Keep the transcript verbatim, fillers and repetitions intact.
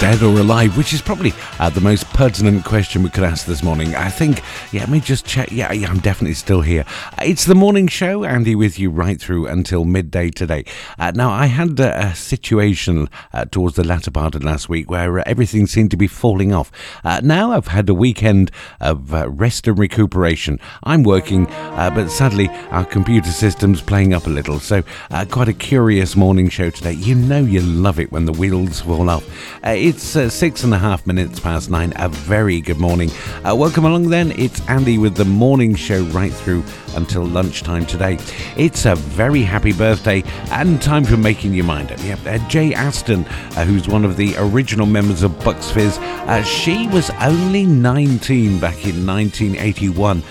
dead or alive, which is probably uh, the most pertinent question we could ask this morning. I think, yeah, let me just check. Yeah, yeah, I'm definitely still here. Uh, it's the morning show, Andy with you right through until midday today. Uh, now, I had uh, a situation uh, towards the latter part of last week where uh, everything seemed to be falling off. Uh, now I've had a weekend of uh, rest and recuperation. I'm working, uh, but sadly our computer system's playing up a little, so uh, quite a curious morning show today. You know you love it when the wheels fall off. Uh, it's uh, six and a half minutes past nine. A very good morning. Uh, welcome along then. It's Andy with the morning show right through until lunchtime today. It's a very happy birthday and time for making your mind up. Yep, uh, Jay Aston, uh, who's one of the original members of Bucks Fizz, uh, she was only nineteen back in nineteen eighty-one